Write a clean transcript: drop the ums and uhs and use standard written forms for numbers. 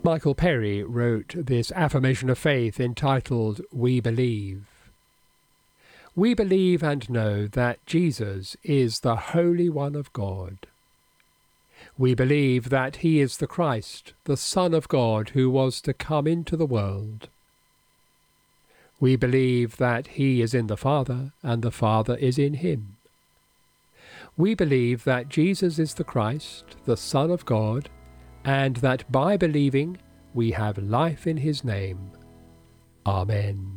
Michael Perry wrote this affirmation of faith entitled, "We Believe." We believe and know that Jesus is the Holy One of God. We believe that he is the Christ, the Son of God, who was to come into the world. We believe that he is in the Father, and the Father is in him. We believe that Jesus is the Christ, the Son of God, and that by believing we have life in his name. Amen.